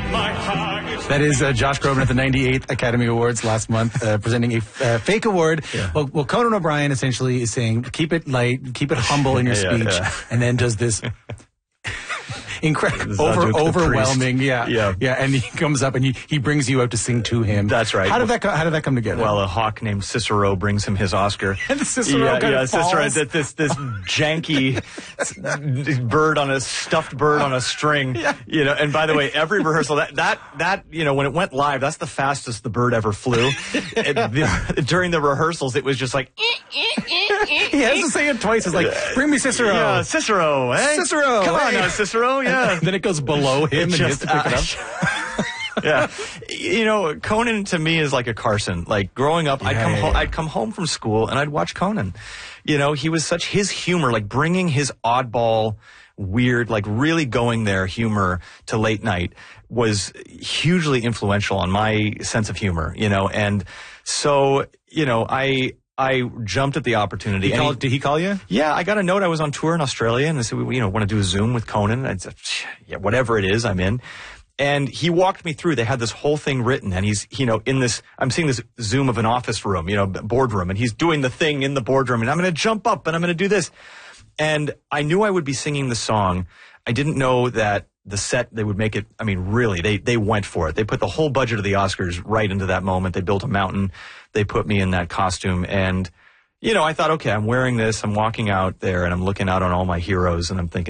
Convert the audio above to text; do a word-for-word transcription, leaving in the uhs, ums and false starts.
That is uh, Josh Groban at the ninety-eighth Academy Awards last month, uh, presenting a uh, fake award. Yeah. Well, well, Conan O'Brien essentially is saying, keep it light, keep it humble in your yeah, speech, yeah. and then does this incredible, over, overwhelming, yeah, yeah, yeah. And he comes up and he, he brings you out to sing to him. That's right. How did that co- How did that come together? Well, a hawk named Cicero brings him his Oscar. And Cicero yeah, kind yeah, of Cicero, falls. this this, this janky bird on a stuffed bird on a string. Yeah. You know, and by the way, every rehearsal that that that you know when it went live, that's the fastest the bird ever flew. it, the, during the rehearsals, it was just like. He has to say it twice. It's like, bring me Cicero. Yeah, Cicero. Hey? Cicero. Come hey. on now, Cicero. Yeah. Then it goes below him it and just, he has to pick uh, it up. Yeah. You know, Conan to me is like a Carson. Like growing up, yeah, I'd come yeah, home, yeah. I'd come home from school and I'd watch Conan. You know, he was such his humor, like bringing his oddball, weird, like really going there humor to late night was hugely influential on my sense of humor, you know. And so, you know, I I jumped at the opportunity. He and called, he, did he call you? Yeah, I got a note. I was on tour in Australia, and I said, you know, want to do a Zoom with Conan? I said, yeah, whatever it is, I'm in. And he walked me through. They had this whole thing written, and he's, you know, in this, I'm seeing this Zoom of an office room, you know, boardroom, and he's doing the thing in the boardroom, and I'm going to jump up, and I'm going to do this. And I knew I would be singing the song. I didn't know that the set, they would make it, I mean, really, they, they went for it. They put the whole budget of the Oscars right into that moment. They built a mountain. They put me in that costume, and, you know, I thought, okay, I'm wearing this, I'm walking out there, and I'm looking out on all my heroes, and I'm thinking,